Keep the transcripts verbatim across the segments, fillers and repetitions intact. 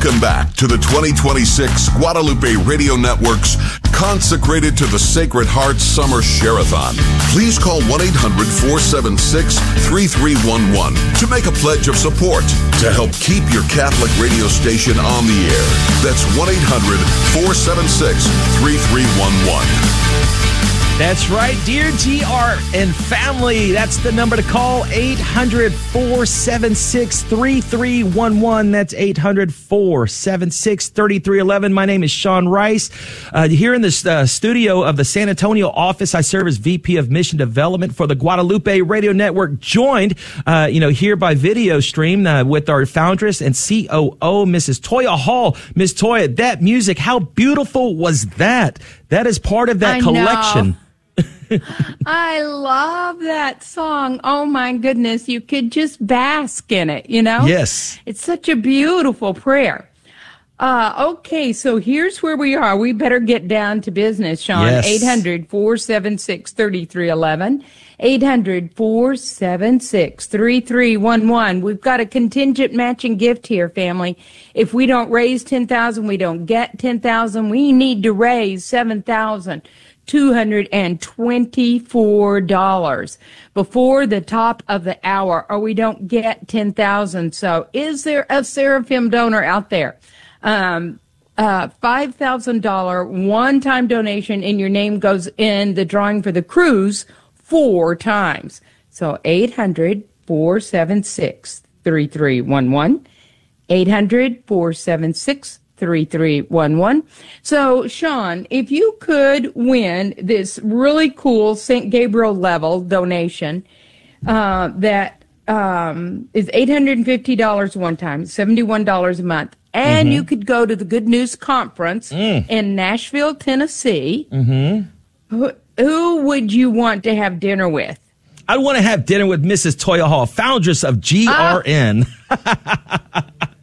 Welcome back to the twenty twenty-six Guadalupe Radio Network's Consecrated to the Sacred Heart Summer Share-a-thon. Please call one eight hundred four seven six three three one one to make a pledge of support to help keep your Catholic radio station on the air. That's one eight hundred four seven six three three one one. That's right, dear G R and family. That's the number to call, eight hundred four seven six three three one one. That's eight hundred four seven six three three one one. My name is Sean Rice. Uh, here in the uh, studio of the San Antonio office, I serve as V P of Mission Development for the Guadalupe Radio Network, joined, uh, you know, here by video stream uh, with our foundress and C O O, Missus Toya Hall. Miss Toya, that music, how beautiful was that? That is part of that I collection. Know. I love that song. Oh my goodness. You could just bask in it, you know? Yes. It's such a beautiful prayer. Uh, okay. So here's where we are. We better get down to business, Sean. Yes. eight hundred four seven six three three one one. eight hundred four seven six three three one one. We've got a contingent matching gift here, family. If we don't raise ten thousand, we don't get ten thousand. We need to raise seven thousand two hundred twenty-four dollars before the top of the hour, or we don't get ten thousand. So is there a Seraphim donor out there? Um, uh, five thousand dollars one-time donation, and your name goes in the drawing for the cruise four times. So eight hundred four seven six three three one one. eight hundred four seven six three three one one. So, Sean, if you could win this really cool Saint Gabriel level donation uh, that um, is eight hundred fifty dollars one time, seventy-one dollars a month, and mm-hmm. you could go to the Good News Conference mm. in Nashville, Tennessee, mm-hmm. who, who would you want to have dinner with? I want to have dinner with Missus Toya Hall, foundress of G R N. Uh,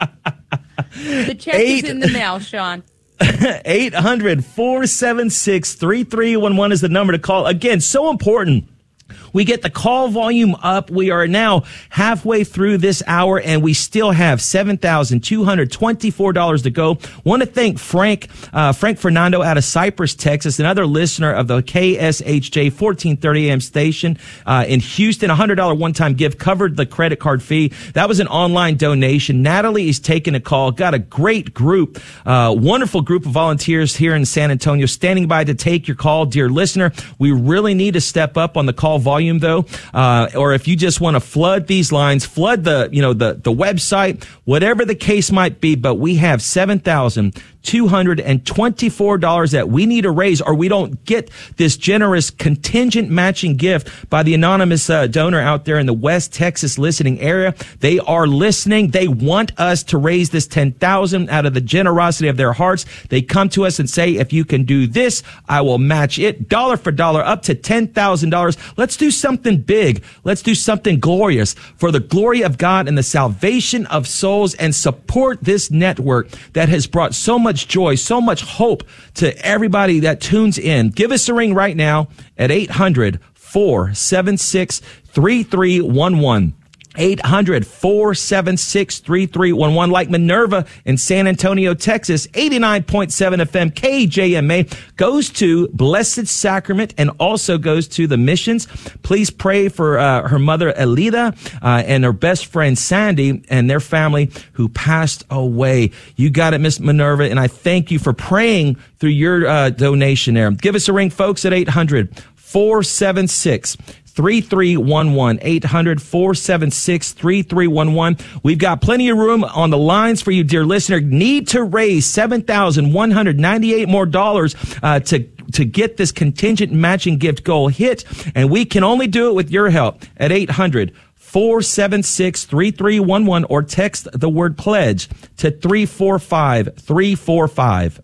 The check Eight, is in the mail, Sean. eight hundred four seven six three three one one is the number to call. Again, so important. We get the call volume up. We are now halfway through this hour, and we still have seven thousand two hundred twenty-four dollars to go. Want to thank Frank, uh, Frank Fernando out of Cypress, Texas, another listener of the K S H J fourteen thirty A M station uh, in Houston. A one hundred dollars one-time gift covered the credit card fee. That was an online donation. Natalie is taking a call. Got a great group, uh, wonderful group of volunteers here in San Antonio standing by to take your call. Dear listener, we really need to step up on the call volume. Though, uh, or if you just want to flood these lines, flood the, you know, the, the website, whatever the case might be, but we have seven thousand two hundred twenty-four dollars that we need to raise, or we don't get this generous contingent matching gift by the anonymous uh, donor out there in the West Texas listening area. They are listening. They want us to raise this ten thousand dollars out of the generosity of their hearts. They come to us and say, if you can do this, I will match it dollar for dollar up to ten thousand dollars. Let's do something big. Let's do something glorious for the glory of God and the salvation of souls, and support this network that has brought so much joy, so much hope to everybody that tunes in. Give us a ring right now at eight hundred four seven six three three one one. eight hundred four seven six three three one one. Like Minerva in San Antonio, Texas, eighty-nine point seven F M K J M A goes to Blessed Sacrament and also goes to the missions. Please pray for uh, her mother Elida uh, and her best friend Sandy and their family who passed away. You got it, Miss Minerva, and I thank you for praying through your uh, donation there. Give us a ring, folks, at eight hundred four seven six three three one one. eight hundred four seven six three three one one. We've got plenty of room on the lines for you, dear listener. Need to raise seven thousand one hundred ninety-eight more dollars uh, to to get this contingent matching gift goal hit, and we can only do it with your help at eight hundred four seven six three three one one, or text the word pledge to three four five three four five.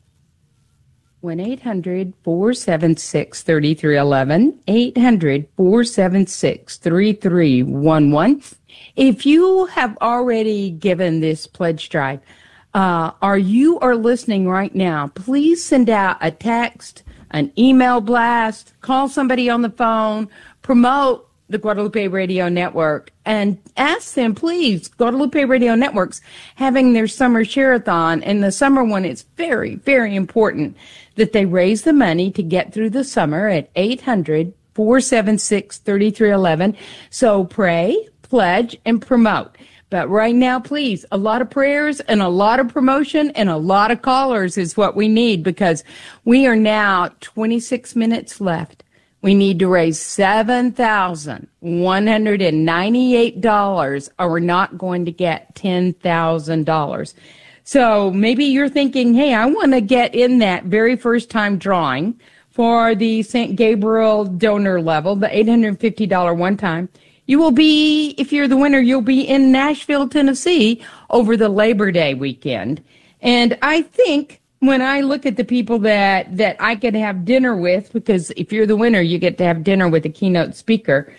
one eight hundred four seven six three three one one, eight hundred four seven six three three one one. If you have already given this pledge drive, uh, or you are listening right now, please send out a text, an email blast, call somebody on the phone, promote the Guadalupe Radio Network and ask them, please, Guadalupe Radio Network's having their summer share-a-thon, and the summer one is very, very important that they raise the money to get through the summer at eight hundred, four seven six, three three one one. So pray, pledge, and promote. But right now, please, a lot of prayers and a lot of promotion and a lot of callers is what we need, because we are now twenty-six minutes left. We need to raise seven thousand one hundred ninety-eight dollars, or we're not going to get ten thousand dollars. So maybe you're thinking, hey, I want to get in that very first time drawing for the Saint Gabriel donor level, the eight hundred fifty dollars one time. You will be, if you're the winner, you'll be in Nashville, Tennessee over the Labor Day weekend. And I think when I look at the people that, that I could have dinner with, because if you're the winner, you get to have dinner with a keynote speaker,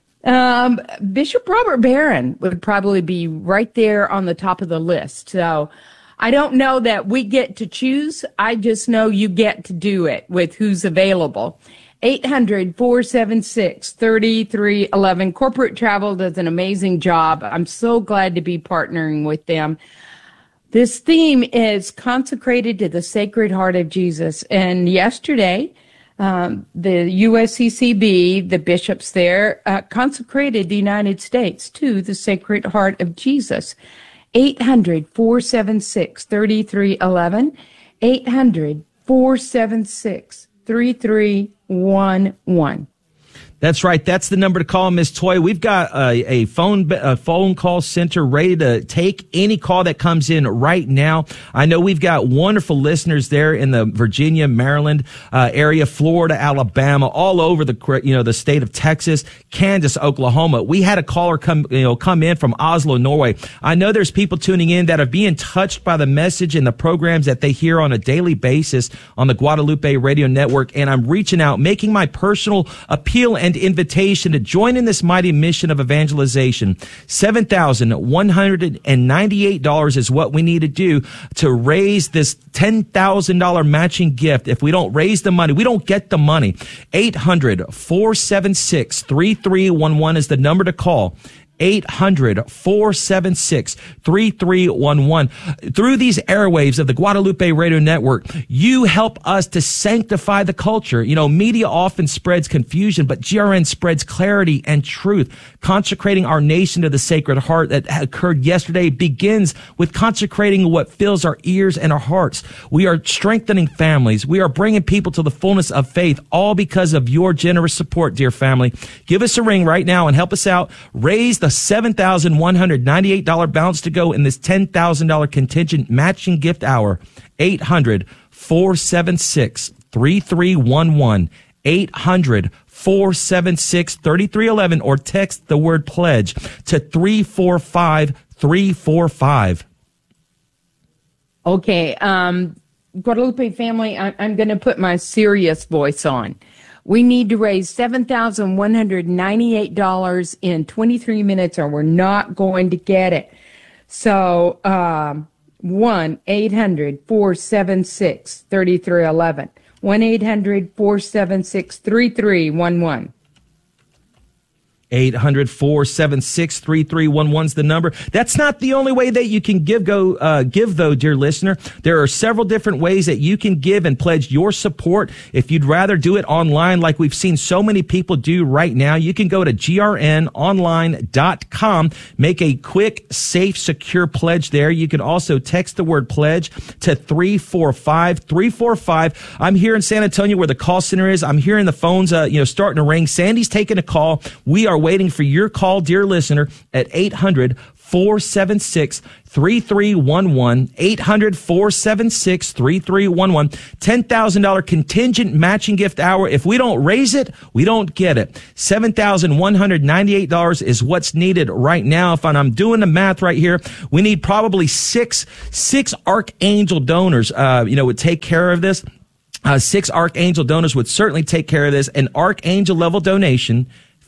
um, Bishop Robert Barron would probably be right there on the top of the list. So I don't know that we get to choose. I just know you get to do it with who's available. eight hundred, four seven six, three three one one. Corporate Travel does an amazing job. I'm so glad to be partnering with them. This theme is consecrated to the Sacred Heart of Jesus. And yesterday, um, the U S C C B, the bishops there, uh, consecrated the United States to the Sacred Heart of Jesus. eight hundred, four seven six, three three one one. eight hundred, four seven six, three three one one. That's right. That's the number to call, Miss Toy. We've got a, a phone a phone call center ready to take any call that comes in right now. I know we've got wonderful listeners there in the Virginia, Maryland uh, area, Florida, Alabama, all over the you know the state of Texas, Kansas, Oklahoma. We had a caller come you know come in from Oslo, Norway. I know there's people tuning in that are being touched by the message and the programs that they hear on a daily basis on the Guadalupe Radio Network, and I'm reaching out, making my personal appeal and invitation to join in this mighty mission of evangelization. seven thousand one hundred ninety-eight dollars is what we need to do to raise this ten thousand dollars matching gift. If we don't raise the money, we don't get the money. eight hundred, four seven six, three three one one is the number to call. eight hundred, four seven six, three three one one. Through these airwaves of the Guadalupe Radio Network, you help us to sanctify the culture. You know, media often spreads confusion, but G R N spreads clarity and truth. Consecrating our nation to the Sacred Heart that occurred yesterday begins with consecrating what fills our ears and our hearts. We are strengthening families. We are bringing people to the fullness of faith, all because of your generous support, dear family. Give us a ring right now and help us out. Raise the seven thousand one hundred ninety-eight dollars balance to go in this ten thousand dollars contingent matching gift hour. eight hundred, four seven six, three three one one. eight hundred, four seven six, three three one one, or text the word pledge to three four five three four five. Okay, um, Guadalupe family, I- I'm going to put my serious voice on. We need to raise seven thousand one hundred ninety-eight dollars in twenty-three minutes, or we're not going to get it. So, um, one eight hundred, four seven six, three three one one. one eight hundred, four seven six, three three one one. eight hundred, four seven six, three three one one is the number. That's not the only way that you can give, go, uh, give though, dear listener. There are several different ways that you can give and pledge your support. If you'd rather do it online, like we've seen so many people do right now, you can go to G R N online dot com, make a quick, safe, secure pledge there. You can also text the word pledge to three four five three four five. I'm here in San Antonio where the call center is. I'm hearing the phones, uh, you know, starting to ring. Sandy's taking a call. We are waiting for your call, dear listener, at eight hundred, four seven six, three three one one. eight hundred, four seven six, three three one one. ten thousand dollars contingent matching gift hour. If we don't raise it, we don't get it. seven thousand one hundred ninety-eight dollars is what's needed right now. If I'm doing the math right here, we need probably six, six Archangel donors, uh, you know, would take care of this. Uh, six Archangel donors would certainly take care of this. An Archangel level donation,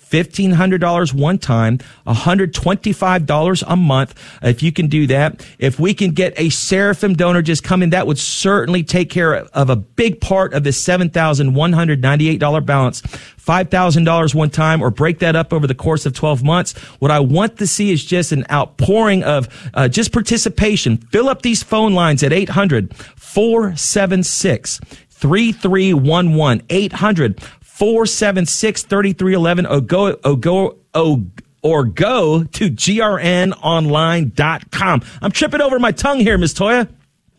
fifteen hundred dollars one time, one hundred twenty-five dollars a month. If you can do that, if we can get a Seraphim donor just come in, that would certainly take care of a big part of this seven thousand one hundred ninety-eight dollars balance. five thousand dollars one time, or break that up over the course of twelve months. What I want to see is just an outpouring of uh, just participation. Fill up these phone lines at eight hundred, four seven six, three three one one, eight hundred, four seven six, three three one one, or go, or go, or, or go to G R N online dot com. I'm tripping over my tongue here, Miss Toya.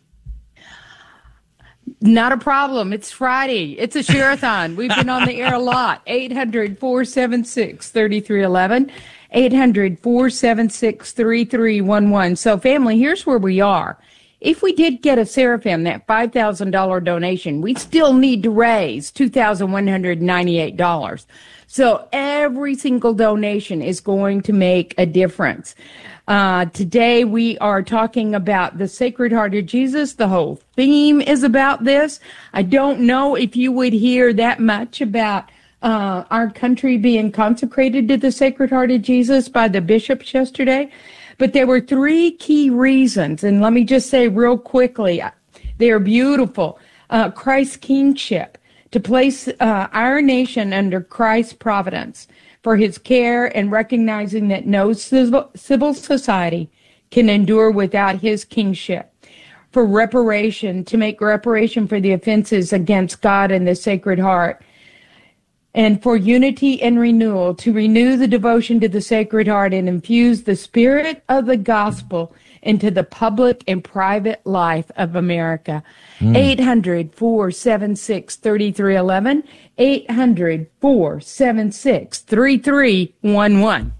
Not a problem. It's Friday. It's a share-a-thon. We've been on the air a lot. eight hundred, four seven six, three three one one. eight hundred, four seven six, three three one one. So, family, here's where we are. If we did get a Seraphim, that five thousand dollars donation, we still need to raise two thousand one hundred ninety-eight dollars. So every single donation is going to make a difference. Uh, today we are talking about the Sacred Heart of Jesus. The whole theme is about this. I don't know if you would hear that much about uh, our country being consecrated to the Sacred Heart of Jesus by the bishops yesterday. But there were three key reasons, and let me just say real quickly, they are beautiful. Uh, Christ's kingship, to place uh, our nation under Christ's providence, for his care, and recognizing that no civil, civil society can endure without his kingship. For reparation, to make reparation for the offenses against God and the Sacred Heart. And for unity and renewal, to renew the devotion to the Sacred Heart and infuse the spirit of the gospel into the public and private life of America. Mm. eight hundred, four seven six, three three one one. eight hundred, four seven six, three three one one.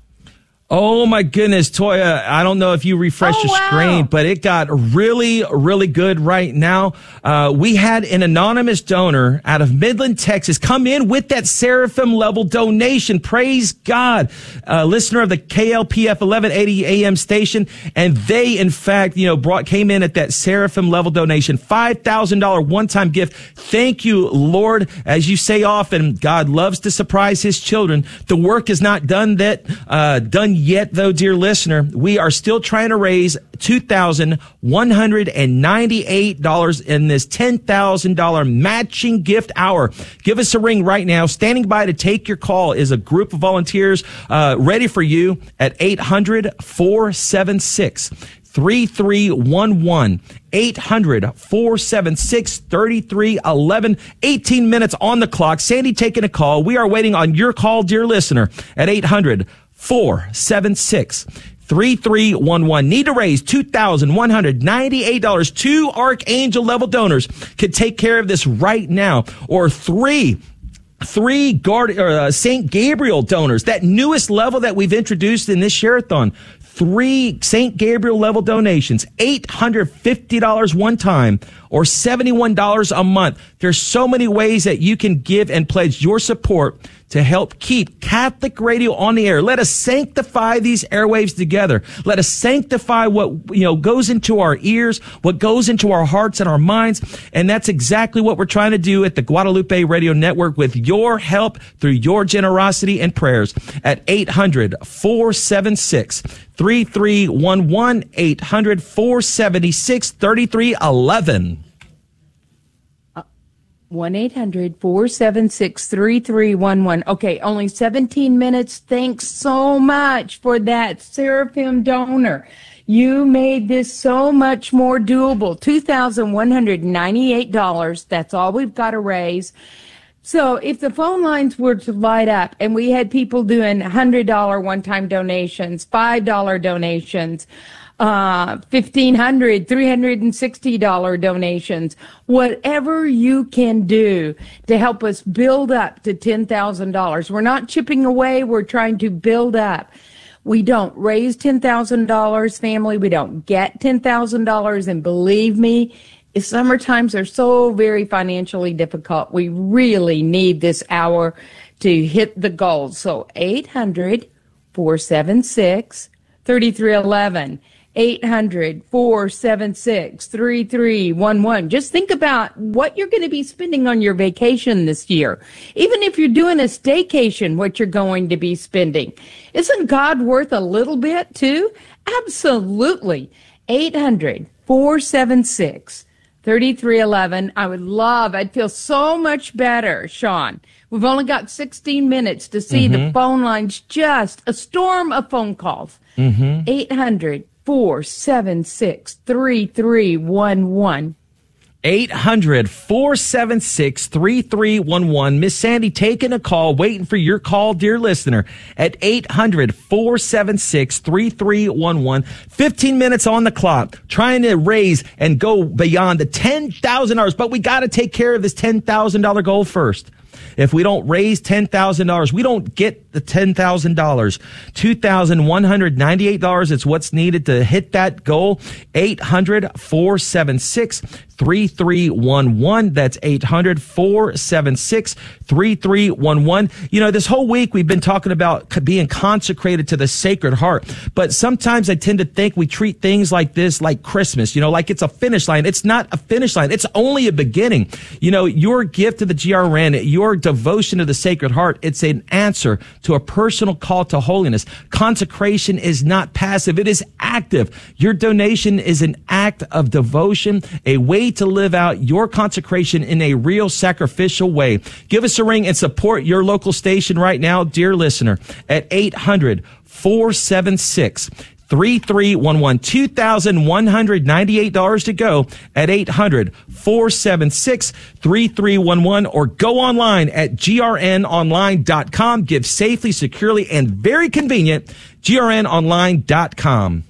Oh my goodness, Toya, I don't know if you refreshed oh, your wow. screen, but it got really, really good right now. Uh, we had an anonymous donor out of Midland, Texas come in with that Seraphim level donation. Praise God. Uh, listener of the K L P F eleven eighty A M station. And they, in fact, you know, brought, came in at that Seraphim level donation, five thousand dollars one-time gift. Thank you, Lord. As you say often, God loves to surprise his children. The work is not done that, uh, done yet, though, dear listener. We are still trying to raise two thousand one hundred ninety-eight dollars in this ten thousand dollars matching gift hour. Give us a ring right now. Standing by to take your call is a group of volunteers uh, ready for you at eight hundred, four seven six, three three one one. eight hundred, four seven six, three three one one. eighteen minutes on the clock. Sandy taking a call. We are waiting on your call, dear listener, at eight hundred, four seven six, three three one one. Need to raise two thousand one hundred ninety-eight dollars. Two Archangel level donors could take care of this right now. Or three Three guard, or, uh, Saint Gabriel donors, that newest level that we've introduced in this share-a-thon. Three Saint Gabriel level donations, eight hundred fifty dollars one time, or seventy-one dollars a month. There's so many ways that you can give and pledge your support to help keep Catholic radio on the air. Let us sanctify these airwaves together. Let us sanctify what, you know, goes into our ears, what goes into our hearts and our minds. And that's exactly what we're trying to do at the Guadalupe Radio Network with your help through your generosity and prayers at eight hundred, four seven six, three three one one, eight hundred, four seven six, three three one one. one eight hundred, four seven six, three three one one. Okay, only seventeen minutes. Thanks so much for that Seraphim donor. You made this so much more doable. two thousand one hundred ninety-eight dollars. That's all we've got to raise. So if the phone lines were to light up and we had people doing one hundred dollars one-time donations, five dollars donations, uh, fifteen hundred dollars, three hundred sixty dollars donations, whatever you can do to help us build up to ten thousand dollars. We're not chipping away. We're trying to build up. We don't raise ten thousand dollars, family. We don't get ten thousand dollars. And believe me, summer times are so very financially difficult. We really need this hour to hit the goals. So eight hundred, four seven six, three three one one. eight hundred, four seven six, three three one one. Just think about what you're going to be spending on your vacation this year. Even if you're doing a staycation, what you're going to be spending. Isn't God worth a little bit too? Absolutely. eight hundred, four seven six, three three one one. I would love, I'd feel so much better, Sean. We've only got sixteen minutes to see mm-hmm. the phone lines, just a storm of phone calls. Mm-hmm. eight hundred, four seven six, three three one one. eight hundred, four seven six, three three one one. Miss Sandy taking a call, waiting for your call, dear listener, at eight hundred, four seven six, three three one one. fifteen minutes on the clock, trying to raise and go beyond the ten thousand dollars. But we got to take care of this ten thousand dollars goal first. If we don't raise ten thousand dollars, we don't get the ten thousand dollars. two thousand one hundred ninety-eight dollars is what's needed to hit that goal. eight hundred, four seven six, three three one one. That's eight hundred, four seven six, three three one one. You know, this whole week we've been talking about being consecrated to the Sacred Heart. But sometimes I tend to think we treat things like this like Christmas, you know, like it's a finish line. It's not a finish line. It's only a beginning. You know, your gift to the G R N, your devotion to the Sacred Heart, it's an answer to a personal call to holiness. Consecration is not passive. It is active. Your donation is an act of devotion, a way to live out your consecration in a real sacrificial way. Give us a ring and support your local station right now, dear listener, at eight hundred, four seven six, three three one one. two thousand one hundred ninety-eight dollars to go at eight hundred, four seven six, three three one one, or go online at G R N online dot com. Give safely, securely, and very convenient. G R N online dot com.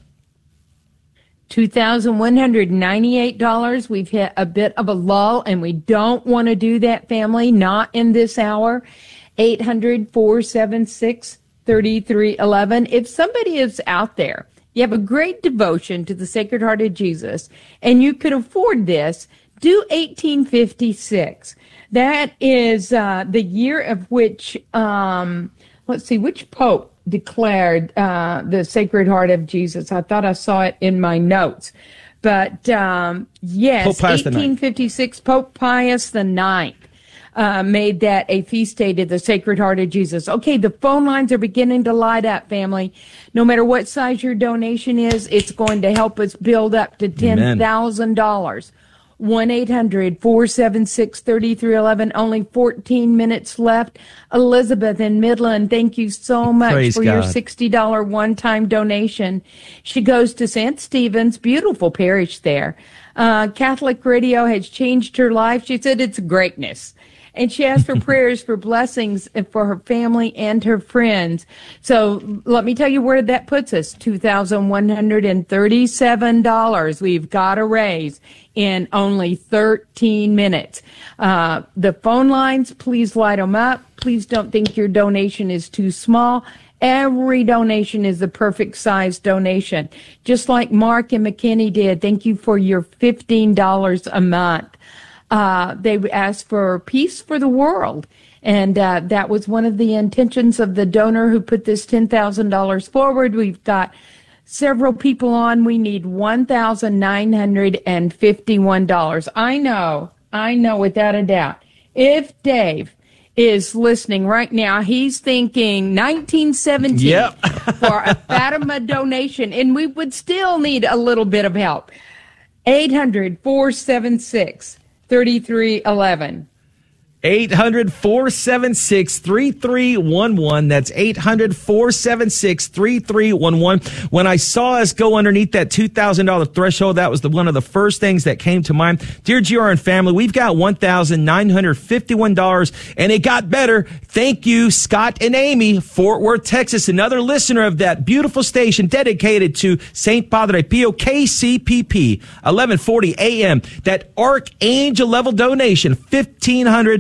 two thousand one hundred ninety-eight dollars. We've hit a bit of a lull, and we don't want to do that, family, not in this hour. eight hundred, four seven six, three three one one. If somebody is out there, you have a great devotion to the Sacred Heart of Jesus, and you could afford this, do eighteen fifty-six. That is uh, the year of which, um, let's see, which pope declared uh, the Sacred Heart of Jesus. I thought I saw it in my notes. But um, yes, eighteen fifty-six, Pope Pius the Ninth. Uh, made that a feast day to the Sacred Heart of Jesus. Okay, the phone lines are beginning to light up, family. No matter what size your donation is, it's going to help us build up to ten thousand dollars. one eight hundred, four seven six, three three one one. Only fourteen minutes left. Elizabeth in Midland, thank you so much Praise for God. Your sixty dollars one-time donation. She goes to Saint Stephen's, beautiful parish there. Uh, Catholic Radio has changed her life. She said it's greatness. And she asked for prayers for blessings for her family and her friends. So let me tell you where that puts us. two thousand one hundred thirty-seven dollars we've got to raise in only thirteen minutes. Uh, the phone lines, please light them up. Please don't think your donation is too small. Every donation is the perfect size donation. Just like Mark and McKinney did. Thank you for your fifteen dollars a month. Uh, they asked for peace for the world. And uh, that was one of the intentions of the donor who put this ten thousand dollars forward. We've got several people on. We need one thousand nine hundred fifty-one dollars. I know, I know without a doubt. If Dave is listening right now, he's thinking nineteen seventeen yep. for a Fatima donation, and we would still need a little bit of help. eight hundred, four seven six, three three one one. eight hundred, four seven six, three three one one. That's eight hundred, four seven six, three three one one. When I saw us go underneath that two thousand dollars threshold, that was the, one of the first things that came to mind. Dear G R N family, we've got one thousand nine hundred fifty-one dollars, and it got better. Thank you, Scott and Amy, Fort Worth, Texas, another listener of that beautiful station dedicated to Saint Padre Pio, K C P P, eleven forty a.m. That archangel level donation, fifteen hundred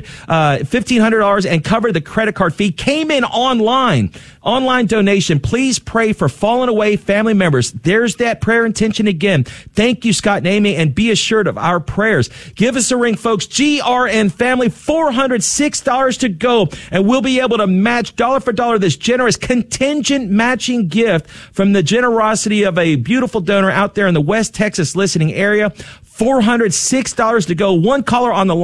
uh, fifteen hundred dollars and covered the credit card fee. Came in online. Online donation. Please pray for fallen away family members. There's that prayer intention again. Thank you, Scott and Amy, and be assured of our prayers. Give us a ring, folks. G R N Family, four hundred six dollars to go, and we'll be able to match dollar for dollar this generous contingent matching gift from the generosity of a beautiful donor out there in the West Texas listening area. four hundred six dollars to go. One caller on the line.